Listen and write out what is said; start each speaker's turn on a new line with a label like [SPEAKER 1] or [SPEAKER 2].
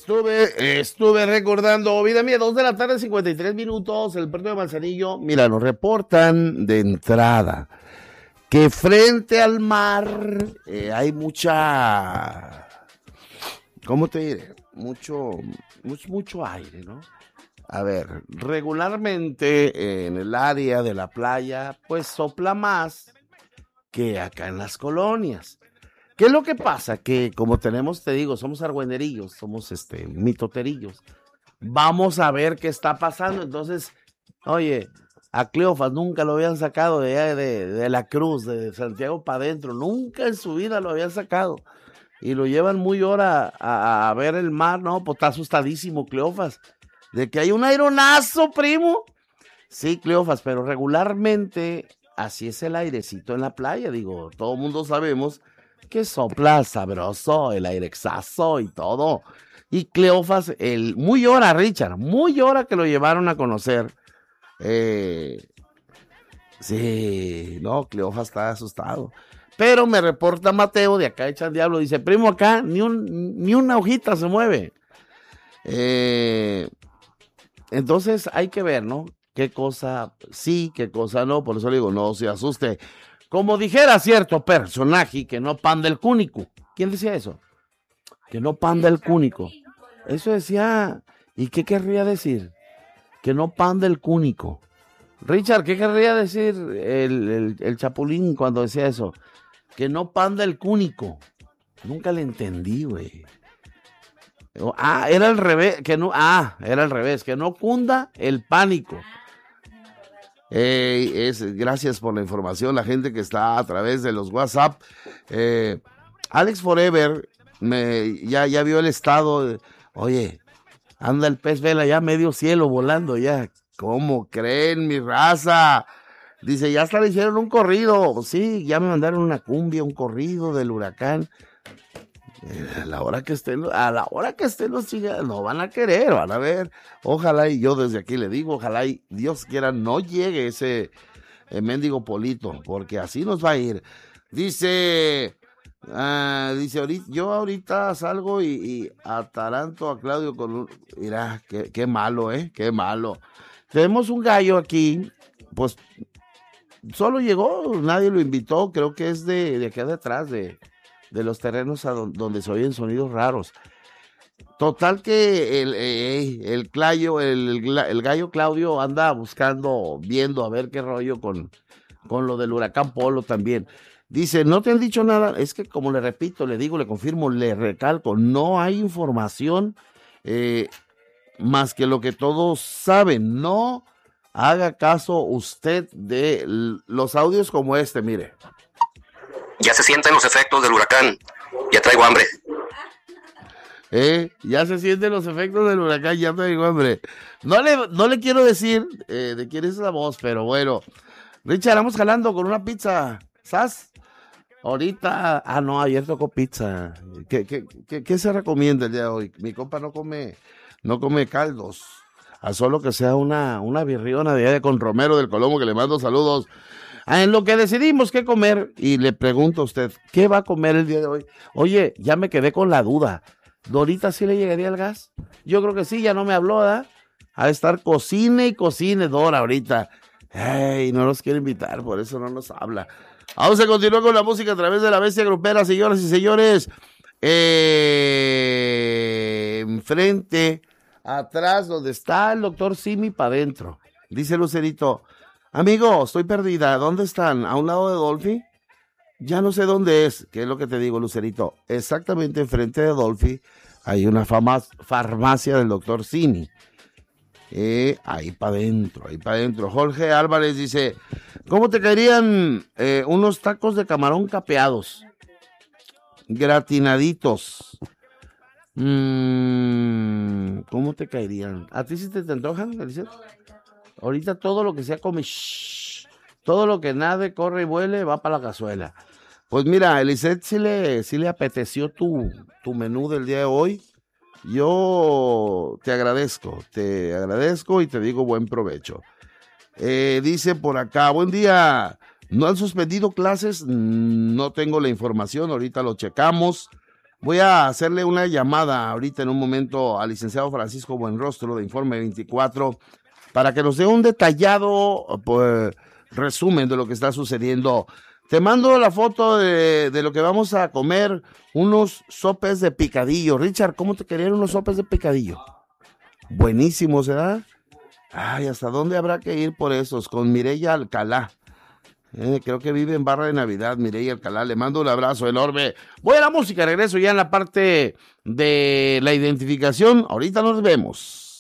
[SPEAKER 1] Estuve recordando, vida mía, 2 de la tarde, 53 minutos, el puerto de Manzanillo. Mira, nos reportan de entrada que frente al mar hay mucha, ¿cómo te diré? Mucho aire, ¿no? A ver, regularmente en el área de la playa, pues sopla más que acá en las colonias. ¿Qué es lo que pasa? Que como tenemos, te digo, somos argüenderillos, somos mitoterillos. Vamos a ver qué está pasando. Entonces, oye, a Cleofas nunca lo habían sacado de allá de la Cruz, de Santiago para adentro. Nunca en su vida lo habían sacado. Y lo llevan muy hora a ver el mar, ¿no? Pues está asustadísimo Cleofas. De que hay un aironazo, primo. Sí, Cleofas, pero regularmente así es el airecito en la playa. Digo, todo el mundo sabemos que sopla sabroso, el airexazo y todo. Y Cleofas, muy hora, Richard, muy hora que lo llevaron a conocer. Sí, no, Cleofas está asustado. Pero me reporta Mateo de acá de Chan Diablo, dice, primo, acá ni una hojita se mueve. Entonces hay que ver, ¿no? Qué cosa sí, qué cosa no, por eso le digo, no se asuste. Como dijera cierto personaje, que no panda el cúnico. ¿Quién decía eso? Que no panda el cúnico. Eso decía, ¿y qué querría decir? Que no panda el cúnico. Richard, ¿qué querría decir el Chapulín cuando decía eso? Que no panda el cúnico. Nunca le entendí, güey. Era al revés, era al revés, que no cunda el pánico. Gracias por la información, la gente que está a través de los WhatsApp. Alex Forever ya vio el estado. Oye, anda el pez vela ya medio cielo volando ya. ¿Cómo creen, mi raza? Dice, ya hasta le hicieron un corrido. Sí, ya me mandaron una cumbia, un corrido del huracán. A la hora que estén los chingados, no van a querer, van a ver. Ojalá, y yo desde aquí le digo, ojalá y Dios quiera no llegue ese mendigo Polito, porque así nos va a ir. Dice, yo ahorita salgo y ataranto a Claudio con un... Mira, qué malo, qué malo. Tenemos un gallo aquí, pues, solo llegó, nadie lo invitó, creo que es de aquí atrás, de los terrenos donde se oyen sonidos raros. Total que el gallo Claudio anda viendo a ver qué rollo con lo del huracán Polo también. Dice, ¿no te han dicho nada? Es que como le repito, le digo, le confirmo, le recalco, no hay información más que lo que todos saben. No haga caso usted de los audios como mire.
[SPEAKER 2] Ya se sienten los efectos del huracán. Ya traigo hambre.
[SPEAKER 1] Ya se sienten los efectos del huracán, ya traigo hambre. No le quiero decir de quién es la voz, pero bueno. Richard, vamos jalando con una pizza. ¿Sas? Ahorita, no, ayer tocó pizza. ¿Qué se recomienda el día de hoy? Mi compa no come caldos. A solo que sea una birriona de con Romero del Colomo, que le mando saludos. En lo que decidimos qué comer, y le pregunto a usted, ¿qué va a comer el día de hoy? Oye, ya me quedé con la duda. ¿Dorita sí le llegaría el gas? Yo creo que sí, ya no me habló, ¿verdad? A estar cocine y cocine Dora ahorita. Ay, no nos quiere invitar, por eso no nos habla. Vamos a continuar con la música a través de la Bestia Grupera, señoras y señores. Enfrente, atrás, donde está el doctor Simi, para adentro. Dice Lucerito, amigo, estoy perdida. ¿Dónde están? ¿A un lado de Dolphy? Ya no sé dónde es. ¿Qué es lo que te digo, Lucerito? Exactamente enfrente de Dolphy hay una farmacia del doctor Simi. Ahí para adentro. Jorge Álvarez dice, ¿cómo te caerían unos tacos de camarón capeados? Gratinaditos. ¿Cómo te caerían? ¿A ti sí te antojan, Eliseo? Ahorita todo lo que sea come, todo lo que nade, corre y vuele, va para la cazuela. Pues mira, Eliseth, sí le apeteció tu menú del día de hoy. Yo te agradezco y te digo buen provecho. Dice por acá, buen día, ¿no han suspendido clases? No tengo la información, ahorita lo checamos. Voy a hacerle una llamada ahorita en un momento al licenciado Francisco Buenrostro de Informe 24 para que nos dé un detallado pues, resumen de lo que está sucediendo. Te mando la foto de lo que vamos a comer, unos sopes de picadillo. Richard, ¿cómo te querían unos sopes de picadillo? Buenísimos, ¿verdad? Ay, ¿hasta dónde habrá que ir por esos? Con Mireya Alcalá. Creo que vive en Barra de Navidad, Mireya Alcalá. Le mando un abrazo enorme. Voy a la música, regreso ya en la parte de la identificación. Ahorita nos vemos.